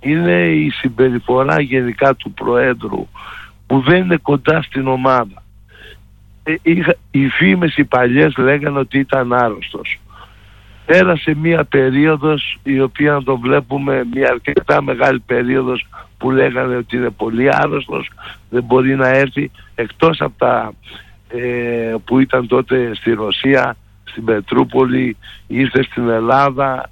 είναι η συμπεριφορά γενικά του Προέδρου, που δεν είναι κοντά στην ομάδα. Οι φήμες οι παλιές λέγανε ότι ήταν άρρωστος. Πέρασε μία περίοδος, η οποία να το βλέπουμε, μία αρκετά μεγάλη περίοδος, που λέγανε ότι είναι πολύ άρρωστος, δεν μπορεί να έρθει, εκτός από τα που ήταν τότε στη Ρωσία, στην Πετρούπολη, ήρθε στην Ελλάδα,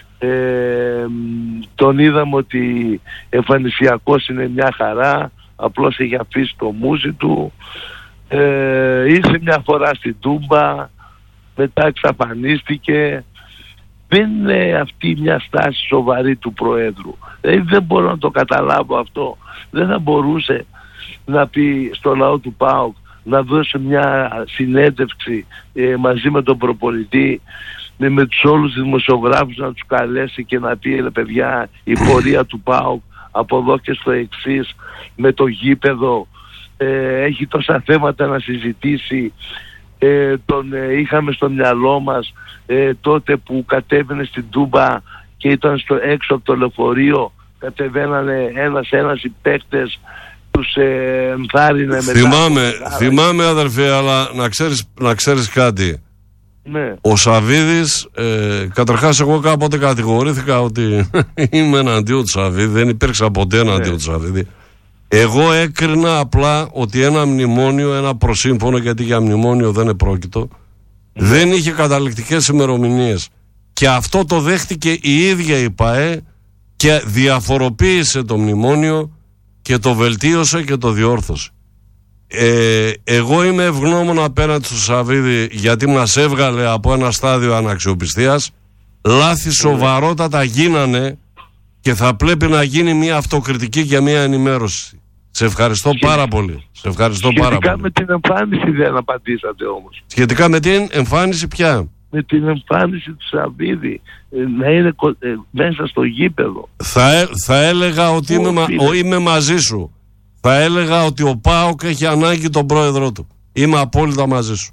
τον είδαμε ότι εμφανισιακός είναι μια χαρά, απλώς έχει αφήσει το μούζι του, ήρθε μια φορά στην Τούμπα, μετά εξαφανίστηκε. Δεν είναι αυτή μια στάση σοβαρή του Προέδρου. Δεν μπορώ να το καταλάβω αυτό. Δεν θα μπορούσε να πει στο λαό του ΠΑΟΚ, να δώσει μια συνέντευξη μαζί με τον προπονητή, με τους όλους τους δημοσιογράφους, να τους καλέσει και να πει, ρε παιδιά, η πορεία του ΠΑΟΚ από εδώ και στο εξής, με το γήπεδο, έχει τόσα θέματα να συζητήσει. Τον είχαμε στο μυαλό μας τότε που κατέβαινε στην Τούμπα και ήταν έξω από το λεωφορείο, κατεβαίνανε ένας οι παίκτες, τους ενθάρρυνε. Θυμάμαι αδερφέ, αλλά να ξέρεις κάτι. Ναι. Ο Σαββίδης, καταρχάς εγώ κάποτε κατηγορήθηκα ότι είμαι εναντίον του Σαββίδη, δεν υπήρξα ποτέ εναντίον του Σαββίδη. Εγώ έκρινα απλά ότι ένα μνημόνιο, ένα προσύμφωνο, γιατί για μνημόνιο δεν επρόκειτο, δεν είχε καταληκτικές ημερομηνίες. Και αυτό το δέχτηκε η ίδια η ΠΑΕ και διαφοροποίησε το μνημόνιο και το βελτίωσε και το διόρθωσε. Εγώ είμαι ευγνώμων απέναντι στο Σαββίδη, γιατί μας έβγαλε από ένα στάδιο αναξιοπιστίας. Λάθη σοβαρότατα γίνανε και θα πρέπει να γίνει μια αυτοκριτική και μια ενημέρωση. Σε ευχαριστώ πάρα πολύ. Σχετικά με την εμφάνιση δεν απαντήσατε όμως. Σχετικά με την εμφάνιση ποια? Με την εμφάνιση του Σαββίδη, να είναι μέσα στο γήπεδο. Θα έλεγα ότι είμαι μαζί σου. Θα έλεγα ότι ο ΠΑΟΚ έχει ανάγκη τον πρόεδρό του. Είμαι απόλυτα μαζί σου.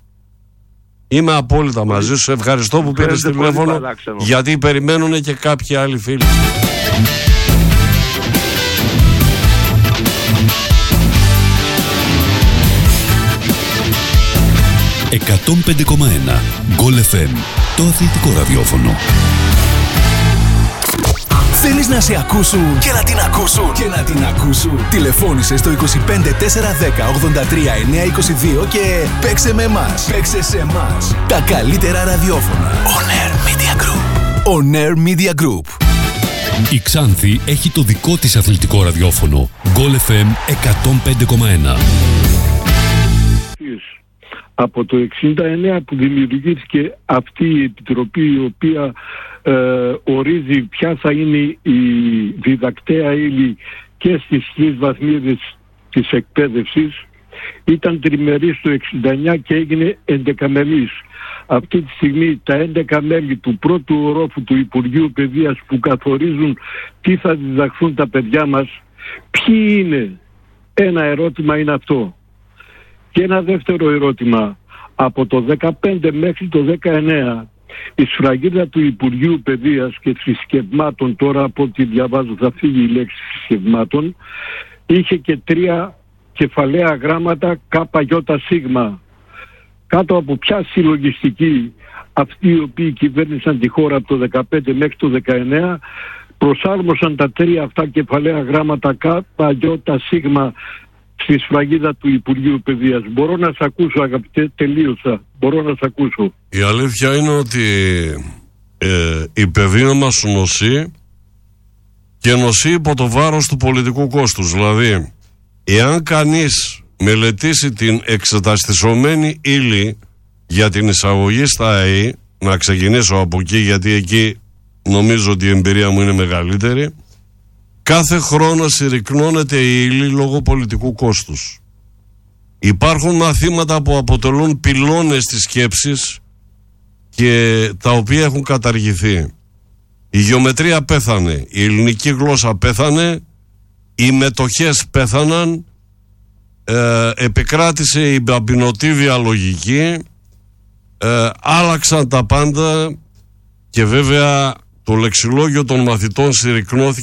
Σε ευχαριστώ που πήρες τηλέφωνο, γιατί περιμένουν και κάποιοι άλλοι φίλοι. «105,1 Γκολ FM», το αθλητικό ραδιόφωνο. Θέλεις να σε ακούσουν και να την ακούσουν. Τηλεφώνησε στο 25 410 83 922 και παίξε με εμάς. Παίξε σε εμάς. Τα καλύτερα ραδιόφωνα. On Air Media Group. On Air Media Group. Η Ξάνθη έχει το δικό της αθλητικό ραδιόφωνο. Γκολ FM 105,1. Από το 1969 που δημιουργήθηκε αυτή η επιτροπή, η οποία ορίζει ποια θα είναι η διδακτέα ύλη και στις τρεις βαθμίδες της εκπαίδευσης, ήταν τριμερής το 1969 και έγινε 11 μελής. Αυτή τη στιγμή τα 11 μέλη του πρώτου ορόφου του Υπουργείου Παιδείας, που καθορίζουν τι θα διδαχθούν τα παιδιά μας, ποιοι είναι? Ένα ερώτημα είναι αυτό. Και ένα δεύτερο ερώτημα. Από το 15 μέχρι το 19 η σφραγίδα του Υπουργείου Παιδείας και Θρησκευμάτων, τώρα από ό,τι διαβάζω θα φύγει η λέξη θρησκευμάτων, είχε και 3 κεφαλαία γράμματα ΚΙΣ. Κάτω από ποια συλλογιστική αυτοί οι οποίοι κυβέρνησαν τη χώρα από το 15 μέχρι το 19 προσάρμοσαν τα 3 αυτά κεφαλαία γράμματα ΚΙΣ στη σφραγίδα του Υπουργείου Παιδείας? Μπορώ να σε ακούσω, αγαπητέ, τελείωσα. Μπορώ να σε ακούσω. Η αλήθεια είναι ότι η παιδεία μας νοσεί και νοσεί υπό το βάρος του πολιτικού κόστους. Δηλαδή, εάν κανείς μελετήσει την εξεταστησωμένη ύλη για την εισαγωγή στα ΑΕΗ, να ξεκινήσω από εκεί γιατί εκεί νομίζω ότι η εμπειρία μου είναι μεγαλύτερη, κάθε χρόνο συρρυκνώνεται η ύλη λόγω πολιτικού κόστους. Υπάρχουν μαθήματα που αποτελούν πυλώνες της σκέψης και τα οποία έχουν καταργηθεί. Η γεωμετρία πέθανε, η ελληνική γλώσσα πέθανε, οι μετοχές πέθαναν, επικράτησε η μπαμπινοτίβια λογική, άλλαξαν τα πάντα και βέβαια το λεξιλόγιο των μαθητών συρρυκνώθηκε